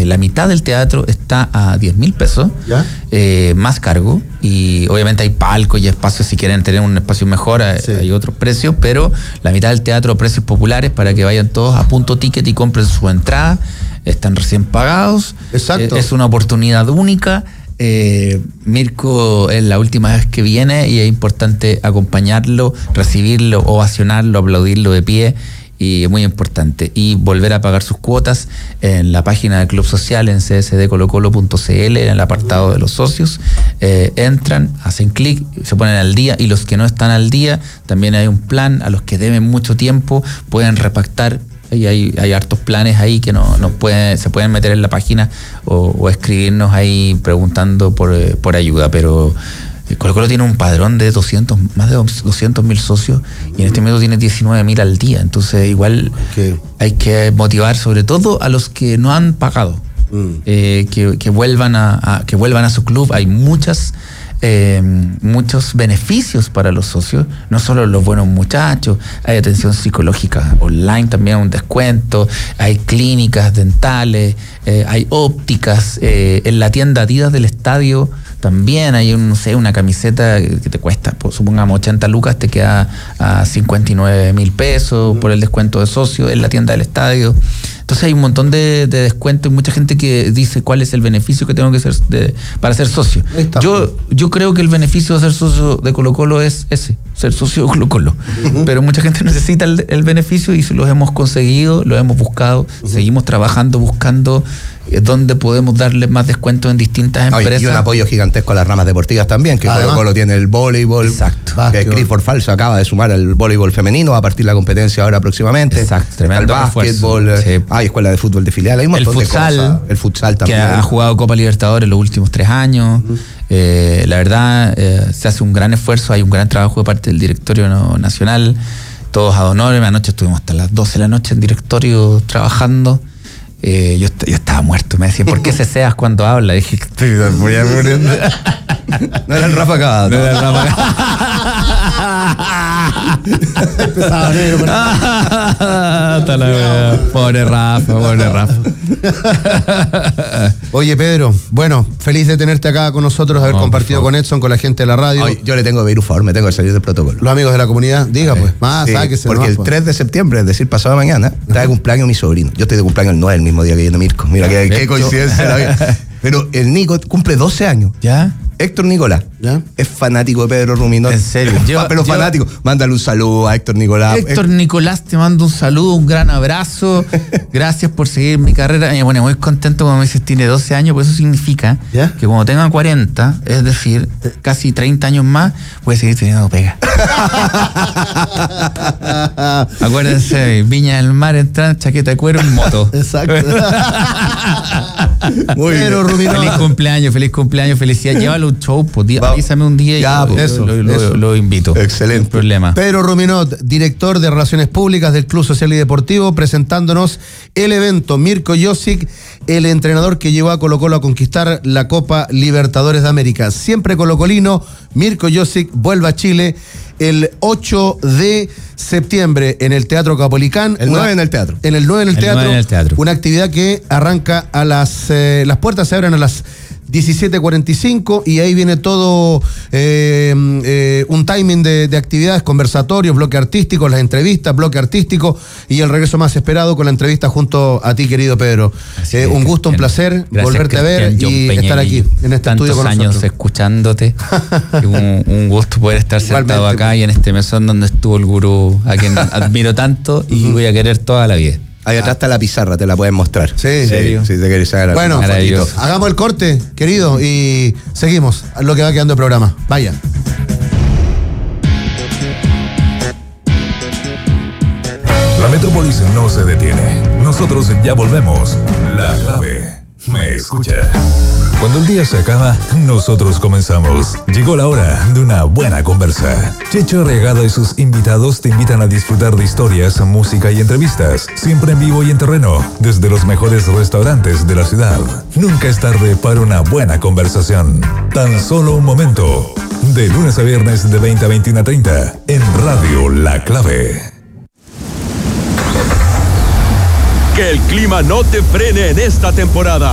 la mitad del teatro está a 10.000 pesos, más cargo, y obviamente hay palcos y espacios, si quieren tener un espacio mejor, hay otros precios, pero la mitad del teatro, precios populares, para que vayan todos a Punto Ticket y compren su entrada, están recién pagados. Exacto. Es una oportunidad única. Mirko es la última vez que viene y es importante acompañarlo, recibirlo, ovacionarlo, aplaudirlo de pie, y es muy importante. Y volver a pagar sus cuotas en la página del Club Social, en csdcolocolo.cl, en el apartado de los socios. Entran, hacen clic, se ponen al día, y los que no están al día, también hay un plan. A los que deben mucho tiempo pueden repactar. Y hay hartos planes ahí que se pueden meter en la página o escribirnos ahí preguntando por ayuda. Pero Colo-Colo tiene un padrón de más de 200.000 socios, y en este momento tiene 19.000 al día. Entonces igual hay que motivar sobre todo a los que no han pagado, que vuelvan a su club. Hay muchos beneficios para los socios, no solo los buenos muchachos, hay atención psicológica online, también un descuento, hay clínicas dentales, hay ópticas, en la tienda Adidas del estadio también hay una camiseta que te cuesta, supongamos 80 lucas, te queda a 59.000 pesos por el descuento de socio en la tienda del estadio. Entonces hay un montón de descuentos, y mucha gente que dice cuál es el beneficio que tengo que ser para ser socio. Yo creo que el beneficio de ser socio de Colo-Colo es ese, ser socio de Colo-Colo. Pero mucha gente necesita el beneficio, y los hemos conseguido, lo hemos buscado, seguimos trabajando, buscando dónde podemos darle más descuentos en distintas empresas. Y un apoyo gigantesco a las ramas deportivas también, que Colo-Colo tiene el voleibol. Exacto. Que Clifford Falso acaba de sumar el voleibol femenino, va a partir la competencia ahora próximamente. Exacto, tremendo el básquetbol, hay escuela de fútbol de filial, hay un montón de cosas. El futsal también. Que ha jugado Copa Libertadores los últimos 3 años. La verdad, se hace un gran esfuerzo, hay un gran trabajo de parte del directorio nacional, todos ad honorem. Anoche estuvimos hasta las 12 de la noche en directorio trabajando. Yo estaba muerto, me decía, ¿por qué ceseas cuando habla? Dije, estoy muy muriendo. No era el Rafa Cavada. No era el Rafa Cavada. Pobre Rafa. Oye, Pedro, bueno, feliz de tenerte acá con nosotros, haber compartido con Edson, con la gente de la radio. Yo le tengo que pedir un favor, me tengo que salir del protocolo. Los amigos de la comunidad, diga pues, más, sáquese. Porque el 3 de septiembre, es decir, pasado mañana, está de cumpleaños mi sobrino. Yo estoy de cumpleaños el 9, el mismo día que viene Mirko. Mira qué coincidencia la vida. Pero el Nico cumple 12 años. ¿Ya? Héctor Nicolás es fanático de Pedro Ruminot. En serio. Pero fanático. Mándale un saludo a Héctor Nicolás. Héctor Nicolás, te mando un saludo, un gran abrazo. Gracias por seguir mi carrera. Me pone muy contento cuando me dices tiene 12 años, pues eso significa que cuando tenga 40, es decir, casi 30 años más, voy a seguir teniendo pega. Acuérdense, Viña del Mar, entran, chaqueta de cuero en moto. Exacto. Muy bien. Feliz cumpleaños, felicidad. Llévalo a un show, pues, avísame un día y lo invito. Excelente. Sin problema. Pedro Ruminot, director de Relaciones Públicas del Club Social y Deportivo, presentándonos el evento. Mirko Josic, el entrenador que llevó a Colo-Colo a conquistar la Copa Libertadores de América. Siempre colocolino, Mirko Josic vuelve a Chile el 8 de septiembre en el Teatro Capolicán. El 9 en el teatro. En el 9 en el teatro. Una actividad que arranca a las puertas se abren a las 17:45 y ahí viene todo un timing de actividades, conversatorios, bloque artístico, las entrevistas, bloque artístico y el regreso más esperado con la entrevista junto a ti, querido Pedro. Un gusto, un placer volverte a ver y estar aquí en este estudio con nosotros. Tantos años escuchándote. un gusto poder estar sentado acá y en este mesón donde estuvo el gurú, a quien admiro tanto y voy a querer toda la vida. Ahí atrás está la pizarra, te la pueden mostrar. Sí, ¿en serio? Sí, te querés sacar. Bueno, hagamos el corte, querido, y seguimos a lo que va quedando el programa. Vaya. La Metrópolis no se detiene. Nosotros ya volvemos. La clave. ¿Me escucha? Cuando el día se acaba, nosotros comenzamos. Llegó la hora de una buena conversa. Checho Arriagada y sus invitados te invitan a disfrutar de historias, música y entrevistas, siempre en vivo y en terreno, desde los mejores restaurantes de la ciudad. Nunca es tarde para una buena conversación. Tan solo un momento. De lunes a viernes de 20 a 21:30 en Radio La Clave. Que el clima no te frene en esta temporada.